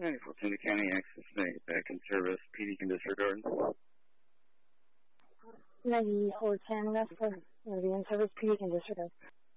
94 Tennessee County access made. Back in service. PD can disregard. 9410 Westwood. Will be in service. PD can disregard.